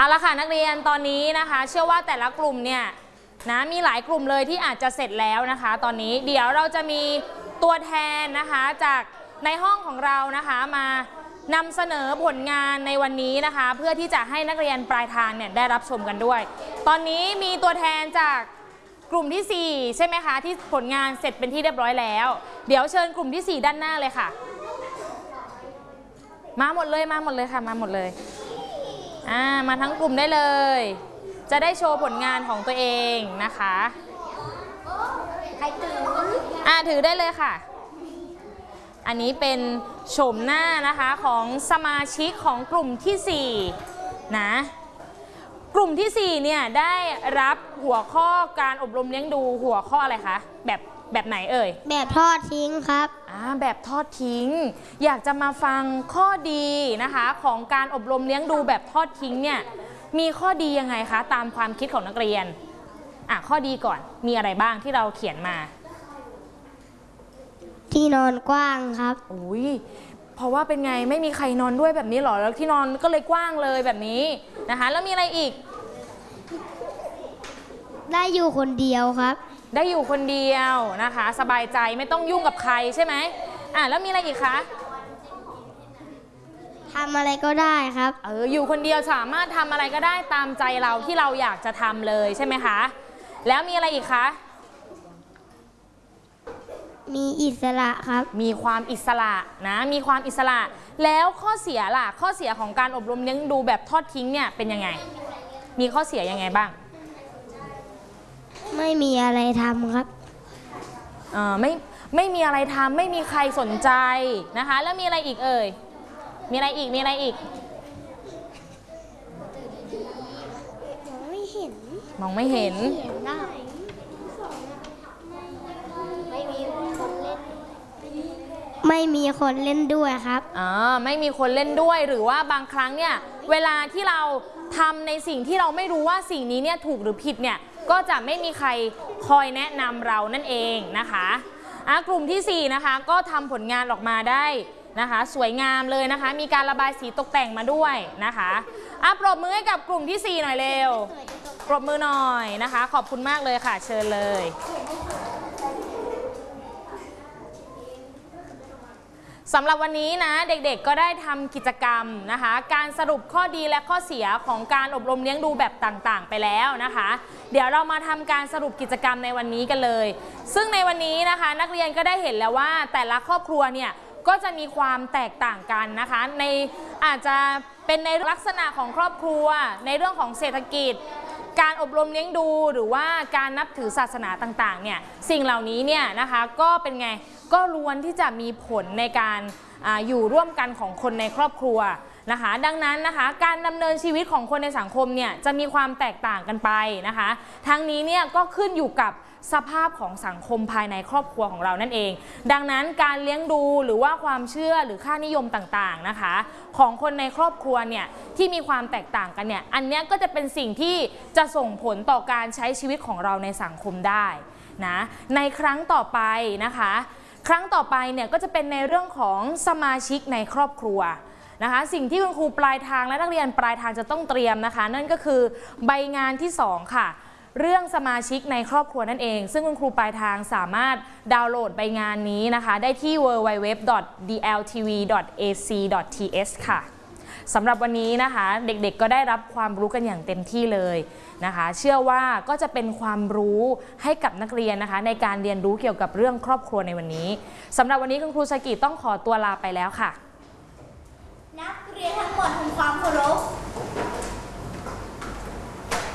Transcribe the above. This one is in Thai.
เอาละค่ะนักเรียนตอนนี้นะคะเชื่อว่าแต่ละกลุ่มเนี่ยนะมีหลายกลุ่มเลยที่อาจจะเสร็จแล้วนะคะตอนนี้เดี๋ยวเราจะมีตัวแทนนะคะจากในห้องของเรานะคะมานำเสนอผลงานในวันนี้นะคะเพื่อที่จะให้นักเรียนปลายทางเนี่ยได้รับชมกันด้วยตอนนี้มีตัวแทนจากกลุ่มที่4ใช่ไหมคะที่ผลงานเสร็จเป็นที่เรียบร้อยแล้วเดี๋ยวเชิญกลุ่มที่4ด้านหน้าเลยค่ะมาหมดเลยค่ะมาหมดเลยมาทั้งกลุ่มได้เลยจะได้โชว์ผลงานของตัวเองนะคะใครถือถือได้เลยค่ะอันนี้เป็นโฉมหน้านะคะของสมาชิกของกลุ่มที่4นะกลุ่มที่4เนี่ยได้รับหัวข้อการอบรมเลี้ยงดูหัวข้ออะไรคะแบบไหนเอ่ยแบบทอดทิ้งครับแบบทอดทิ้งอยากจะมาฟังข้อดีนะคะของการอบรมเลี้ยงดูแบบทอดทิ้งเนี่ยมีข้อดียังไงคะตามความคิดของนักเรียนข้อดีก่อนมีอะไรบ้างที่เราเขียนมาที่นอนกว้างครับเพราะว่าเป็นไงไม่มีใครนอนด้วยแบบนี้หรอแล้วที่นอนก็เลยกว้างเลยแบบนี้นะคะแล้วมีอะไรอีกได้อยู่คนเดียวครับได้อยู่คนเดียวนะคะสบายใจไม่ต้องยุ่งกับใครใช่ไหมแล้วมีอะไรอีกคะทำอะไรก็ได้ครับอยู่คนเดียวสามารถทำอะไรก็ได้ตามใจเราที่เราอยากจะทำเลยใช่ไหมคะแล้วมีอะไรอีกคะมีอิสระครับมีความอิสระนะมีความอิสระแล้วข้อเสียล่ะข้อเสียของการอบรมเลี้ยงดูแบบทอดทิ้งเนี่ยเป็นยังไงมีข้อเสียยังไงบ้างไม่มีอะไรทำครับไม่มีอะไรทำไม่มีใครสนใจนะคะแล้วมีอะไรอีกเอ่ยมีอะไรอีกมองไม่เห็นไม่มีคนเล่นด้วยครับไม่มีคนเล่นด้วยหรือว่าบางครั้งเนี่ยเวลาที่เราทำในสิ่งที่เราไม่รู้ว่าสิ่งนี้เนี่ยถูกหรือผิดเนี่ยก็จะไม่มีใครคอยแนะนำเรานั่นเองนะคะกลุ่มที่4นะคะก็ทำผลงานออกมาได้นะคะสวยงามเลยนะคะมีการระบายสีตกแต่งมาด้วยนะคะปรบมือให้กับกลุ่มที่4หน่อยเร็วปรบมือหน่อยนะคะขอบคุณมากเลยค่ะเชิญเลยสำหรับวันนี้นะเด็กๆก็ได้ทำกิจกรรมนะคะการสรุปข้อดีและข้อเสียของการอบรมเลี้ยงดูแบบต่างๆไปแล้วนะคะเดี๋ยวเรามาทำการสรุปกิจกรรมในวันนี้กันเลยซึ่งในวันนี้นะคะนักเรียนก็ได้เห็นแล้วว่าแต่ละครอบครัวเนี่ยก็จะมีความแตกต่างกันนะคะอาจจะเป็นในลักษณะของครอบครัวในเรื่องของเศรษฐกิจการอบรมเลี้ยงดูหรือว่าการนับถือศาสนาต่างๆเนี่ยสิ่งเหล่านี้เนี่ยนะคะก็เป็นไงก็ล้วนที่จะมีผลในการอยู่ร่วมกันของคนในครอบครัวนะคะดังนั้นนะคะการดำเนินชีวิตของคนในสังคมเนี่ยจะมีความแตกต่างกันไปนะคะทั้งนี้เนี่ยก็ขึ้นอยู่กับสภาพของสังคมภายในครอบครัวของเรานั่นเองดังนั้นการเลี้ยงดูหรือว่าความเชื่อหรือค่านิยมต่างๆนะคะของคนในครอบครัวเนี่ยที่มีความแตกต่างกันเนี่ยอันนี้ก็จะเป็นสิ่งที่จะส่งผลต่อการใช้ชีวิตของเราในสังคมได้นะในครั้งต่อไปนะคะครั้งต่อไปเนี่ยก็จะเป็นในเรื่องของสมาชิกในครอบครัวนะคะสิ่งที่คุณครูปลายทางและนักเรียนปลายทางจะต้องเตรียมนะคะนั่นก็คือใบงานที่2ค่ะเรื่องสมาชิกในครอบครัวนั่นเองซึ่งคุณครูปลายทางสามารถดาวน์โหลดใบงานนี้นะคะได้ที่ www.dltv.ac.th ค่ะสำหรับวันนี้นะคะเด็กๆก็ได้รับความรู้กันอย่างเต็มที่เลยนะคะเชื่อว่าก็จะเป็นความรู้ให้กับนักเรียนนะคะในการเรียนรู้เกี่ยวกับเรื่องครอบครัวในวันนี้สำหรับวันนี้คุณครูสกิต้องขอตัวลาไปแล้วค่ะ